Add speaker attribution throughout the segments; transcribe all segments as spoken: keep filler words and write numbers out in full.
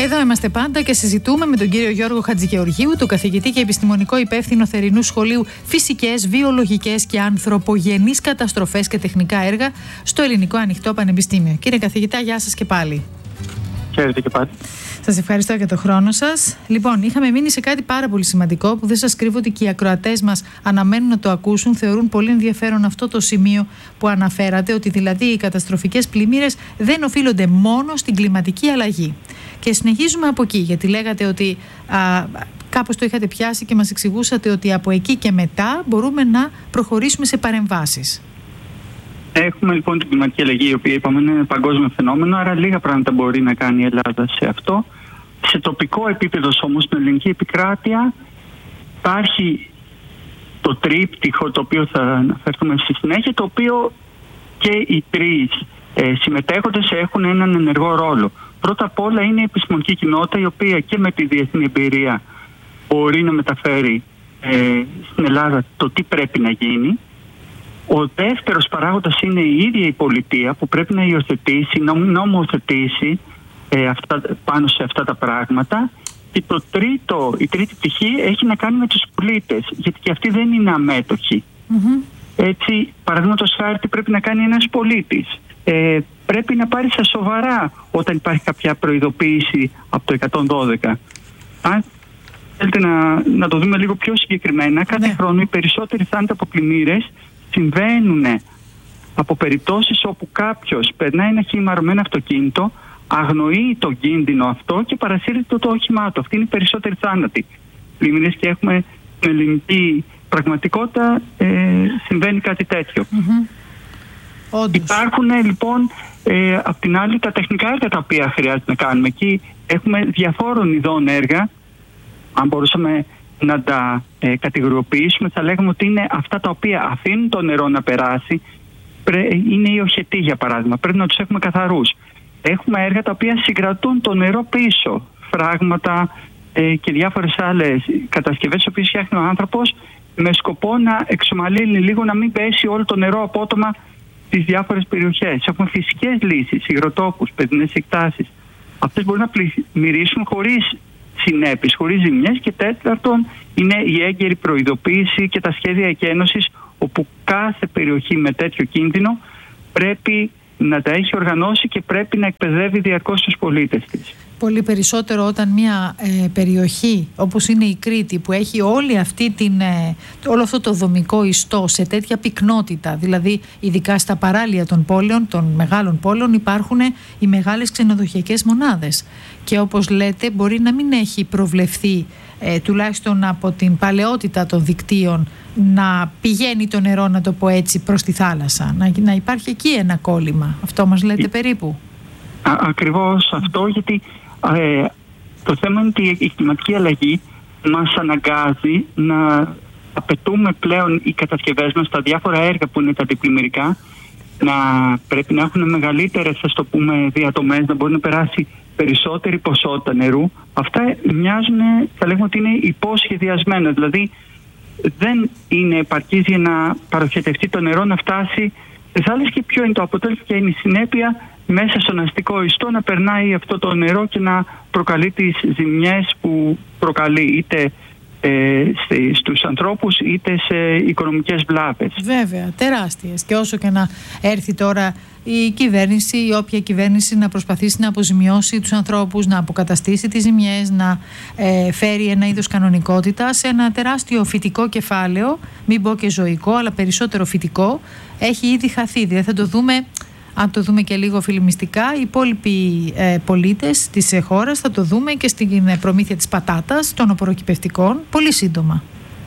Speaker 1: Εδώ είμαστε πάντα και συζητούμε με τον κύριο Γιώργο Χατζηγεωργίου, τον καθηγητή και επιστημονικό υπεύθυνο Θερινού Σχολείου Φυσικές, Βιολογικές και Ανθρωπογενείς Καταστροφές και Τεχνικά Έργα στο Ελληνικό Ανοιχτό Πανεπιστήμιο. Κύριε καθηγητά, γεια σας και πάλι.
Speaker 2: Χαίρετε και πάλι.
Speaker 1: Σας ευχαριστώ για το χρόνο σας. Λοιπόν, είχαμε μείνει σε κάτι πάρα πολύ σημαντικό που δεν σας κρύβω ότι και οι ακροατές μας αναμένουν να το ακούσουν. Θεωρούν πολύ ενδιαφέρον αυτό το σημείο που αναφέρατε, ότι δηλαδή οι καταστροφικές πλημμύρες δεν οφείλονται μόνο στην κλιματική αλλαγή. Και συνεχίζουμε από εκεί, γιατί λέγατε ότι α, κάπως το είχατε πιάσει και μας εξηγούσατε ότι από εκεί και μετά μπορούμε να προχωρήσουμε σε παρεμβάσεις.
Speaker 2: Έχουμε λοιπόν την κλιματική αλλαγή, η οποία είπαμε είναι παγκόσμιο φαινόμενο, άρα λίγα πράγματα μπορεί να κάνει η Ελλάδα σε αυτό. Σε τοπικό επίπεδο όμως, στην ελληνική επικράτεια, υπάρχει το τρίπτυχο, το οποίο θα αναφερθούμε στη συνέχεια, το οποίο και οι τρεις ε, συμμετέχοντες έχουν έναν ενεργό ρόλο. Πρώτα απ' όλα είναι η επιστημονική κοινότητα, η οποία και με τη διεθνή εμπειρία μπορεί να μεταφέρει ε, στην Ελλάδα το τι πρέπει να γίνει. Ο δεύτερος παράγοντας είναι η ίδια η πολιτεία, που πρέπει να υιοθετήσει, να νομοθετήσει ε, αυτά, πάνω σε αυτά τα πράγματα. Και το τρίτο, η τρίτη πτυχή έχει να κάνει με τους πολίτες, γιατί και αυτοί δεν είναι αμέτωχοι. Mm-hmm. Έτσι, παραδείγματος χάρη, τι πρέπει να κάνει ένας πολίτης. Ε, πρέπει να πάρει στα σοβαρά όταν υπάρχει κάποια προειδοποίηση από το εκατόν δώδεκα. Αν θέλετε να, να το δούμε λίγο πιο συγκεκριμένα, κάθε ναι. χρόνο οι περισσότεροι θάνατοι από πλημμύρες συμβαίνουν από περιπτώσεις όπου κάποιος περνάει ένα χυμαρωμένο αυτοκίνητο, αγνοεί τον κίνδυνο αυτό και παρασύρεται το όχημά του. Αυτή είναι οι περισσότεροι θάνατοι. Πλημμύρες, και έχουμε στην ελληνική πραγματικότητα ε, συμβαίνει κάτι τέτοιο. Mm-hmm. Υπάρχουν λοιπόν ε, απ' την άλλη τα τεχνικά έργα τα οποία χρειάζεται να κάνουμε. Εκεί έχουμε διαφόρων ειδών έργα. Αν μπορούσαμε να τα ε, κατηγοριοποιήσουμε, θα λέγαμε ότι είναι αυτά τα οποία αφήνουν το νερό να περάσει. Πρέ, είναι οι οχετοί, για παράδειγμα. Πρέπει να τους έχουμε καθαρούς. Έχουμε έργα τα οποία συγκρατούν το νερό πίσω. Φράγματα ε, και διάφορες άλλες κατασκευές, τις οποίες φτιάχνει ο άνθρωπος με σκοπό να εξομαλύνει λίγο, να μην πέσει όλο το νερό απότομα στις διάφορες περιοχές. Έχουμε φυσικές λύσεις, υγροτόπους, παιδινές εκτάσεις. Αυτές μπορούν να πλημμυρίσουν χωρίς συνέπειες, χωρίς ζημιές. Και τέταρτον είναι η έγκαιρη προειδοποίηση και τα σχέδια εκένωσης, όπου κάθε περιοχή με τέτοιο κίνδυνο πρέπει να τα έχει οργανώσει και πρέπει να εκπαιδεύει διαρκώς τους πολίτες της.
Speaker 1: Πολύ περισσότερο όταν μια ε, περιοχή όπως είναι η Κρήτη, που έχει όλη αυτή την, ε, όλο αυτό το δομικό ιστό σε τέτοια πυκνότητα, δηλαδή ειδικά στα παράλια των πόλεων, των μεγάλων πόλεων, υπάρχουν οι μεγάλες ξενοδοχειακές μονάδες και όπως λέτε μπορεί να μην έχει προβλεφθεί ε, τουλάχιστον από την παλαιότητα των δικτύων να πηγαίνει το νερό, να το πω έτσι, προς τη θάλασσα, να, να υπάρχει εκεί ένα κόλλημα. Αυτό μας λέτε περίπου.
Speaker 2: Α, ακριβώς αυτό, γιατί ε, το θέμα είναι ότι η κλιματική αλλαγή μας αναγκάζει να απαιτούμε πλέον οι κατασκευές μας, τα διάφορα έργα που είναι τα αντιπλημμυρικά, να πρέπει να έχουν μεγαλύτερες, ας το πούμε, διατομές, να μπορεί να περάσει περισσότερη ποσότητα νερού. Αυτά μοιάζουν, θα λέγουμε ότι είναι υποσχεδιασμένα, δηλαδή δεν είναι επαρκής για να παροχετευτεί το νερό, να φτάσει σε θάλασσες. Και ποιο είναι το αποτέλεσμα και είναι η συνέπεια? Μέσα στον αστικό ιστό να περνάει αυτό το νερό και να προκαλεί τις ζημιές που προκαλεί, είτε ε, στους ανθρώπους είτε σε οικονομικές βλάβες.
Speaker 1: Βέβαια, τεράστιες. Και όσο και να έρθει τώρα η κυβέρνηση, η όποια κυβέρνηση, να προσπαθήσει να αποζημιώσει τους ανθρώπους, να αποκαταστήσει τις ζημιές, να ε, φέρει ένα είδος κανονικότητα σε ένα τεράστιο φυτικό κεφάλαιο, μην πω και ζωικό, αλλά περισσότερο φυτικό, έχει ήδη χαθεί. Δηλαδή θα το δούμε, αν το δούμε και λίγο φιλμιστικά, οι υπόλοιποι ε, πολίτες της ε, χώρας θα το δούμε και στην ε, προμήθεια της πατάτας, των οπωροκυπευτικών, πολύ σύντομα.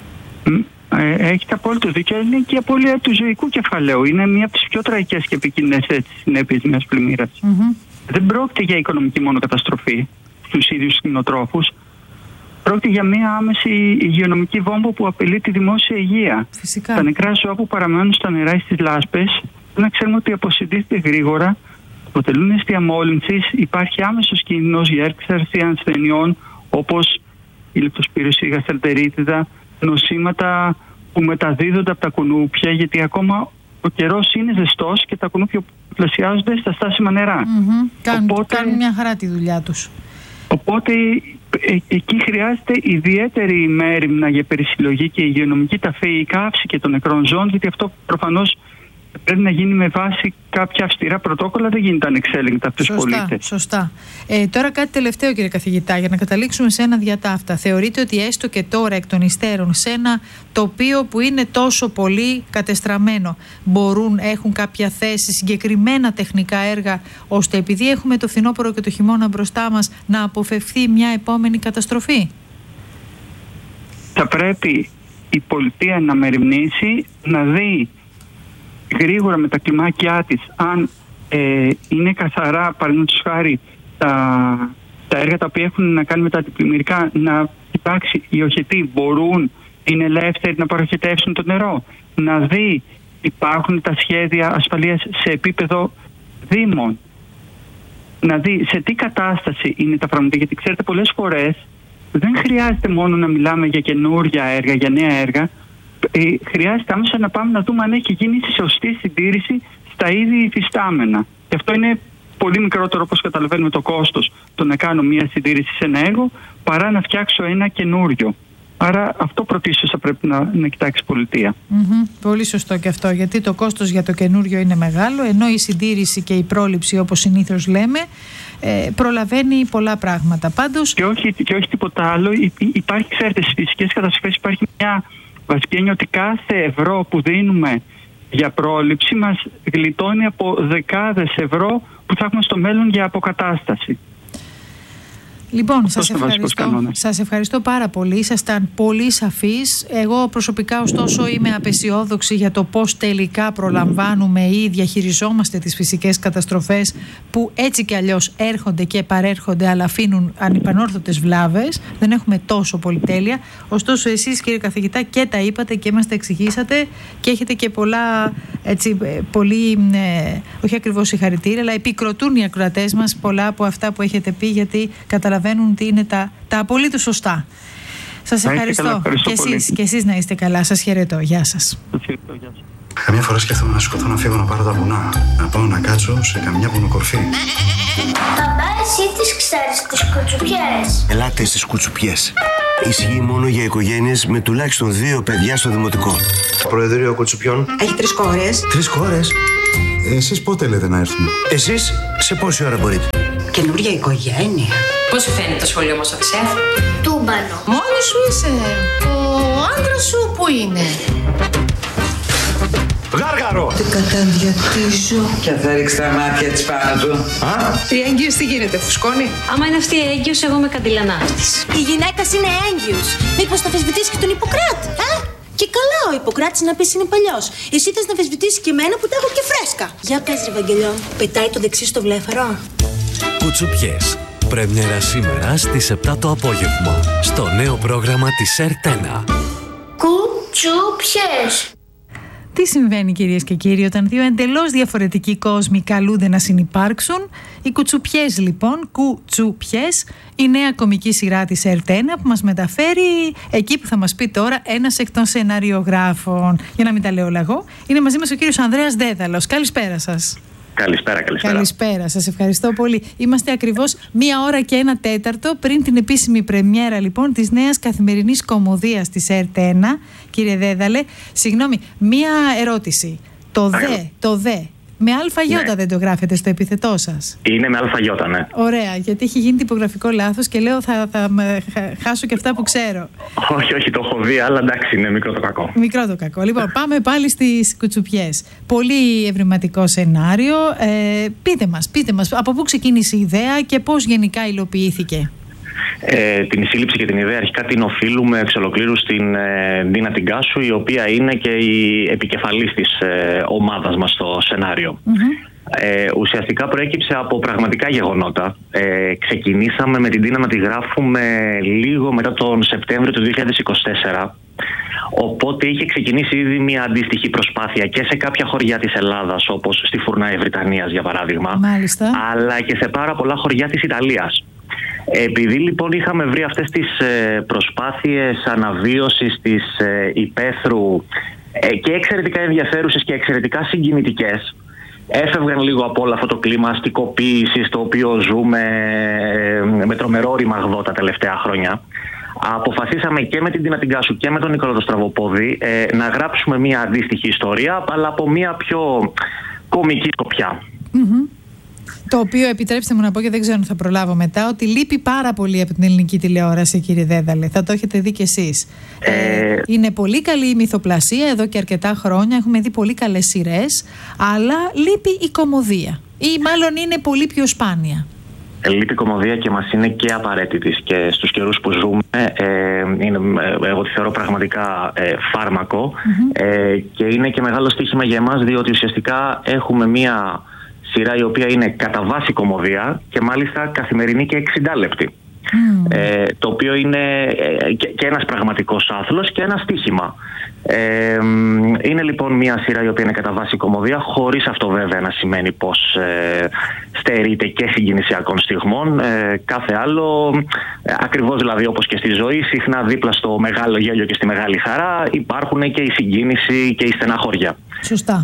Speaker 2: Ε, έχετε απόλυτο δίκιο. Είναι και η απώλεια του ζωικού κεφαλαίου. Είναι μία από τις πιο τραγικές και επικίνδυνες συνέπειες μιας πλημμύρας. Mm-hmm. Δεν πρόκειται για οικονομική μόνο καταστροφή στους ίδιους κτηνοτρόφους. Πρόκειται για μία άμεση υγειονομική βόμβα που απειλεί τη δημόσια υγεία.
Speaker 1: Φυσικά.
Speaker 2: Τα νεκρά ζώα που παραμένουν στα νερά ή στις λάσπες, να ξέρουμε ότι αποσυντήθεται γρήγορα, αποτελούν αίσθια μόλυνσης, υπάρχει άμεσος κίνδυνος για έκθεση ασθενειών όπως η λεπτοσπύρωση, η γαστρεντερίτιδα, νοσήματα που μεταδίδονται από τα κουνούπια, γιατί ακόμα ο καιρός είναι ζεστός και τα κουνούπια πλασιάζονται στα στάσιμα νερά.
Speaker 1: Mm-hmm. Κάνουν,
Speaker 2: Οπότε...
Speaker 1: κάνουν μια χαρά τη δουλειά τους.
Speaker 2: Οπότε ε, εκεί χρειάζεται ιδιαίτερη μέριμνα για περισυλλογή και υγειονομική ταφή, η καύση και των νεκρών ζώων, γιατί αυτό προφανώς πρέπει να γίνει με βάση κάποια αυστηρά πρωτόκολλα, δεν γίνεται ανεξέλεγκτα από τους πολίτες.
Speaker 1: Σωστά. Ε, τώρα κάτι τελευταίο, κύριε καθηγητά, για να καταλήξουμε σε ένα διατάφτα. Θεωρείτε ότι έστω και τώρα εκ των υστέρων σε ένα τοπίο που είναι τόσο πολύ κατεστραμμένο, μπορούν, έχουν κάποια θέση, συγκεκριμένα τεχνικά έργα, ώστε επειδή έχουμε το φθινόπωρο και το χειμώνα μπροστά μας, να αποφευθεί μια επόμενη καταστροφή?
Speaker 2: Θα πρέπει η πολιτεία να μεριμνήσει, να δει γρήγορα με τα κλιμάκια της αν ε, είναι καθαρά, παραδείγματος χάρη, τα, τα έργα τα οποία έχουν να κάνουν με τα αντιπλημμυρικά, να υπάρξει οι οχετοί μπορούν, είναι ελεύθεροι να παροχετεύσουν το νερό, να δει υπάρχουν τα σχέδια ασφαλείας σε επίπεδο δήμων, να δει σε τι κατάσταση είναι τα πράγματα, γιατί ξέρετε πολλές φορές δεν χρειάζεται μόνο να μιλάμε για καινούργια έργα, για νέα έργα. Ε, χρειάζεται άμεσα να πάμε να δούμε αν έχει γίνει τη σωστή συντήρηση στα ήδη υφιστάμενα. Και αυτό είναι πολύ μικρότερο, όπως καταλαβαίνουμε, το κόστος το να κάνω μια συντήρηση σε ένα έργο παρά να φτιάξω ένα καινούριο. Άρα αυτό πρωτίστως θα πρέπει να, να κοιτάξει η πολιτεία.
Speaker 1: Mm-hmm. Πολύ σωστό και αυτό, γιατί το κόστος για το καινούριο είναι μεγάλο, ενώ η συντήρηση και η πρόληψη, όπως συνήθως λέμε, ε, προλαβαίνει πολλά πράγματα. Πάντως...
Speaker 2: Και, όχι, και όχι τίποτα άλλο. Υ, υπάρχει, ξέρετε, στις φυσικές καταστροφές υπάρχει μια βασική έννοια ότι κάθε ευρώ που δίνουμε για πρόληψη μας γλιτώνει από δεκάδες ευρώ που θα έχουμε στο μέλλον για αποκατάσταση.
Speaker 1: Λοιπόν, σας ευχαριστώ. σας ευχαριστώ πάρα πολύ. Ήσασταν πολύ σαφείς. Εγώ προσωπικά ωστόσο είμαι απεσιόδοξη για το πώς τελικά προλαμβάνουμε ή διαχειριζόμαστε τις φυσικές καταστροφές που έτσι κι αλλιώς έρχονται και παρέρχονται, αλλά αφήνουν ανυπανόρθωτες βλάβες. Δεν έχουμε τόσο πολυτέλεια. Ωστόσο εσείς, κύριε καθηγητά, και τα είπατε και μας τα εξηγήσατε και έχετε και πολλά, έτσι, πολύ, ε, όχι ακριβώς συγχαρητήρια, αλλά επικροτούν οι ακροατές μας πολλά από αυτά που έχετε πει, γιατί καταλαβαίνετε καταλαβαίνουν ότι είναι τα, τα απολύτως σωστά. Σας ευχαριστώ. Καλά, ευχαριστώ και, εσείς, και εσείς να είστε καλά. Σας χαιρετώ. Γεια σας.
Speaker 3: Καμιά φορά σκέφτομαι να σηκωθώ να φύγω να πάρω τα βουνά. Να πάω να κάτσω σε καμιά βουνοκορφή.
Speaker 4: Παπά, εσύ τις ξέρεις τις κουτσουπιές?
Speaker 5: Ελάτε στις κουτσουπιές. Ισχύει μόνο για οικογένειες με τουλάχιστον δύο παιδιά στο δημοτικό.
Speaker 3: Προεδρείο κουτσουπιών.
Speaker 6: Έχει τρεις κόρες.
Speaker 5: Τρεις κόρες.
Speaker 3: Εσείς πότε λέτε να έρθουμε?
Speaker 5: Εσείς σε πόση ώρα μπορείτε?
Speaker 6: Καινούργια οικογένεια.
Speaker 7: Πώς σου φαίνεται το σχολείο μας, Οδυσσέα?
Speaker 4: Τούμπανο.
Speaker 7: Μόνη σου είσαι? Ο άντρας σου που είναι?
Speaker 5: Γάργαρο!
Speaker 6: Τι καταδιατίζω.
Speaker 8: Και θα ρίξει τα μάτια της πάνω του.
Speaker 7: Α? Η έγκυος τι γίνεται, φουσκώνει?
Speaker 9: Άμα είναι αυτή η έγκυος, εγώ είμαι καντιλανάφτης.
Speaker 10: Η γυναίκα είναι έγκυος. Μήπως θα αμφισβητήσει και τον Ιπποκράτη, ε? Και καλά ο Ιπποκράτης να πεις είναι παλιός. Εσύ θες να αμφισβητήσει και εμένα που τα έχω και φρέσκα. Για πες ρε Βαγγελιό, πετάει το δεξί στο βλέφαρο.
Speaker 11: Κουτσουπιές. Πρέμιερα σήμερα στις επτά το απόγευμα στο νέο πρόγραμμα της ΕΡΤ1.
Speaker 4: Κουτσουπιές.
Speaker 1: Τι συμβαίνει, κυρίες και κύριοι, όταν δύο εντελώς διαφορετικοί κόσμοι καλούνται να συνυπάρξουν? Οι κουτσουπιές, λοιπόν, κουτσουπιές, η νέα κομική σειρά της ΕΡΤ1 που μας μεταφέρει εκεί που θα μας πει τώρα ένας εκ των σεναριογράφων. Για να μην τα λέω λαγό, είναι μαζί μας ο κύριος Ανδρέας Δέδαλος. Καλησπέρα σας.
Speaker 12: Καλησπέρα, καλησπέρα.
Speaker 1: Καλησπέρα, σας ευχαριστώ πολύ. Είμαστε ακριβώς μία ώρα και ένα τέταρτο πριν την επίσημη πρεμιέρα, λοιπόν, της νέας καθημερινής κωμωδίας της ΕΡΤ1. Κύριε Δέδαλε, συγγνώμη, μία ερώτηση. Το δε, το δε, με αλφαγιώτα ναι. Δεν το γράφετε στο επιθετό σας?
Speaker 12: Είναι με αλφαγιώτα, ναι.
Speaker 1: Ωραία, γιατί έχει γίνει τυπογραφικό λάθος και λέω θα, θα, θα χάσω και αυτά που ξέρω.
Speaker 12: Όχι, όχι, το έχω δει, αλλά εντάξει, είναι μικρό το κακό.
Speaker 1: Μικρό το κακό. Λοιπόν, πάμε πάλι στις κουτσουπιές. Πολύ ευρηματικό σενάριο. Ε, πείτε μας, πείτε μας, από πού ξεκίνησε η ιδέα και πώς γενικά υλοποιήθηκε?
Speaker 12: Ε, την σύλληψη και την ιδέα αρχικά την οφείλουμε εξ ολοκλήρου στην ε, Ντίνα Τιγκάσου, η οποία είναι και η επικεφαλής της ε, ομάδας μας στο σενάριο. Mm-hmm. Ε, ουσιαστικά προέκυψε από πραγματικά γεγονότα. Ε, ξεκινήσαμε με την Ντίνα να τη γράφουμε λίγο μετά τον Σεπτέμβριο του δύο χιλιάδες είκοσι τέσσερα. Οπότε είχε ξεκινήσει ήδη μια αντίστοιχη προσπάθεια και σε κάποια χωριά της Ελλάδας, όπως στη Φουρνάη Βρυτανίας για παράδειγμα.
Speaker 1: Μάλιστα.
Speaker 12: Αλλά και σε πάρα πολλά χωριά της Ιταλίας. Επειδή λοιπόν είχαμε βρει αυτές τις προσπάθειες αναβίωσης της υπαίθρου και εξαιρετικά ενδιαφέρουσες και εξαιρετικά συγκινητικές, έφευγαν λίγο από όλο αυτό το κλίμα αστικοποίησης το οποίο ζούμε με τρομερό ρημαγδό τα τελευταία χρόνια. Αποφασίσαμε και με την Τίνα Τιγκάσου και με τον Νικόλα το Στραβοπόδη ε, να γράψουμε μια αντίστοιχη ιστορία, αλλά από μια πιο κομική σκοπιά.
Speaker 1: Mm-hmm. Το οποίο, επιτρέψτε μου να πω και δεν ξέρω αν θα προλάβω μετά, ότι λείπει πάρα πολύ από την ελληνική τηλεόραση, κύριε Δέδαλε. Θα το έχετε δει κι εσείς. Ε... Ε, είναι πολύ καλή η μυθοπλασία εδώ και αρκετά χρόνια. Έχουμε δει πολύ καλές σειρές, αλλά λείπει η κωμωδία. Ή μάλλον είναι πολύ πιο σπάνια.
Speaker 12: Λείπει η κωμωδία και μας είναι και απαραίτητη και στους καιρούς που ζούμε. Ε, είναι, εγώ τη θεωρώ πραγματικά ε, φάρμακο mm-hmm. ε, και είναι και μεγάλο στοίχημα για εμάς, διότι ουσιαστικά έχουμε μία σειρά η οποία είναι κατά βάση κωμωδία και μάλιστα καθημερινή και εξήντα λεπτή. Mm. Ε, το οποίο είναι ε, και, και ένας πραγματικός άθλος και ένα στοίχημα. Ε, είναι λοιπόν μια σειρά η οποία είναι κατά βάση κωμωδία, χωρίς αυτό βέβαια να σημαίνει πως ε, στερείται και συγκινησιακών στιγμών. Ε, κάθε άλλο, ε, ακριβώς δηλαδή όπως και στη ζωή, συχνά δίπλα στο μεγάλο γέλιο και στη μεγάλη χαρά υπάρχουν και η συγκίνηση και η στεναχώρια.
Speaker 1: Σωστά.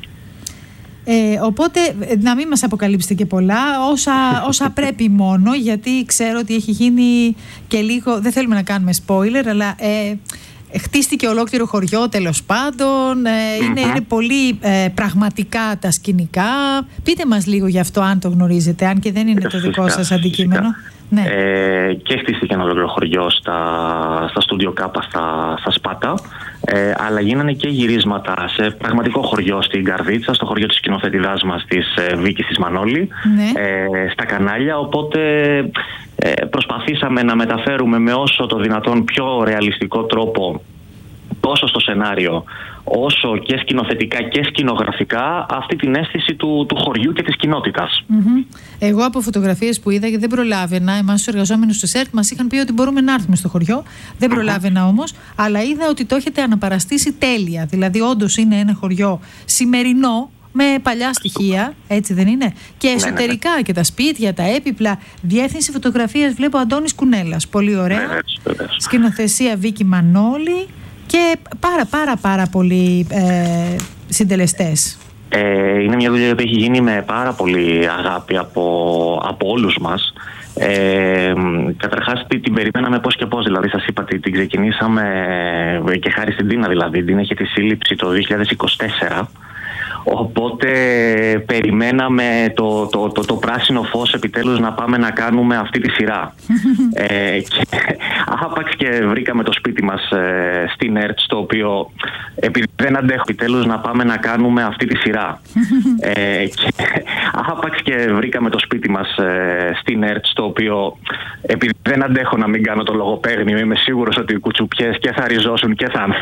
Speaker 1: Ε, οπότε να μην μας αποκαλύψετε και πολλά, όσα, όσα πρέπει μόνο, γιατί ξέρω ότι έχει γίνει και λίγο, δεν θέλουμε να κάνουμε spoiler, αλλά ε, χτίστηκε ολόκληρο χωριό τέλος πάντων, ε, mm-hmm. είναι, είναι πολύ ε, πραγματικά τα σκηνικά. Πείτε μας λίγο γι' αυτό αν το γνωρίζετε, αν και δεν είναι φυσικά, το δικό σας αντικείμενο. Ναι.
Speaker 12: Ε, και χτίστηκε ένα ολόκληρο χωριό στα, στα στούντιο Κάπα στα, στα Σπάτα, ε, αλλά γίνανε και γυρίσματα σε πραγματικό χωριό στην Καρδίτσα, στο χωριό της σκηνοθετηδάς μας της ε, Βίκης της Μανώλη, ναι. ε, στα κανάλια, οπότε ε, προσπαθήσαμε να μεταφέρουμε με όσο το δυνατόν πιο ρεαλιστικό τρόπο τόσο στο σενάριο όσο και σκηνοθετικά και σκηνογραφικά αυτή την αίσθηση του, του χωριού και της κοινότητας.
Speaker 1: Mm-hmm. Εγώ από φωτογραφίες που είδα και δεν προλάβαινα, εμάς τους εργαζόμενους του ΣΕΡΤ μας είχαν πει ότι μπορούμε να έρθουμε στο χωριό, δεν προλάβαινα όμως, αλλά είδα ότι το έχετε αναπαραστήσει τέλεια, δηλαδή όντως είναι ένα χωριό σημερινό, με παλιά στοιχεία, έτσι δεν είναι? Και εσωτερικά ναι, ναι, ναι. και τα σπίτια, τα έπιπλα. Διεύθυνση φωτογραφίας βλέπω Αντώνης Κουνέλας, πολύ ωραία. Ναι, ναι, ναι. Σκηνοθεσία Βίκη Μανώλη. Και πάρα πάρα πάρα πολλοί ε, συντελεστές.
Speaker 12: Ε, είναι μια δουλειά που έχει γίνει με πάρα πολύ αγάπη από, από όλους μας. Ε, καταρχάς την περιμέναμε πώς και πώς, δηλαδή σας είπα την ξεκινήσαμε και χάρη στην Τίνα, δηλαδή την έχει τη σύλληψη το δύο χιλιάδες είκοσι τέσσερα. Οπότε περιμέναμε το, το, το, το πράσινο φως επιτέλους να πάμε να κάνουμε αυτή τη σειρά. ε, και άπαξ και βρήκαμε το σπίτι μας ε, στην ΕΡΤ, το οποίο επειδή δεν αντέχω επιτέλους να πάμε να κάνουμε αυτή τη σειρά. ε, και άπαξ και βρήκαμε το σπίτι μας ε, στην ΕΡΤ, το οποίο επειδή δεν αντέχω να μην κάνω το λογοπαίγνιο, είμαι σίγουρος ότι οι κουτσουπιές και θα ριζώσουν και θα ανθίσουν.